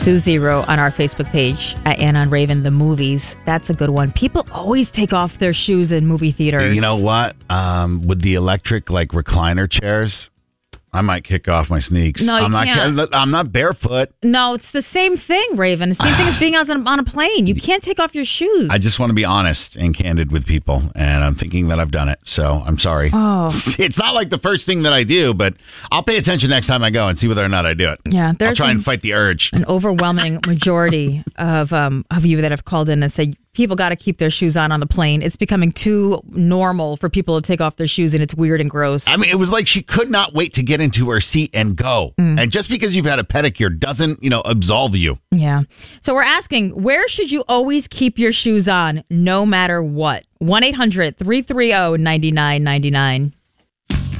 Susie wrote on our Facebook page at Anna and Raven, the movies. That's a good one. People always take off their shoes in movie theaters. You know what? With the electric recliner chairs, I might kick off my sneaks. No, I'm not barefoot. No, it's the same thing, Raven. The same thing as being on a plane. You can't take off your shoes. I just want to be honest and candid with people, and I'm thinking that I've done it, so I'm sorry. Oh. It's not like the first thing that I do, but I'll pay attention next time I go and see whether or not I do it. Yeah, I'll try and fight the urge. An overwhelming majority of you that have called in and said people got to keep their shoes on the plane. It's becoming too normal for people to take off their shoes, and it's weird and gross. I mean, it was like she could not wait to get into her seat and go. And just because you've had a pedicure doesn't, absolve you. Yeah. So we're asking, where should you always keep your shoes on, no matter what? 1-800-330-9999.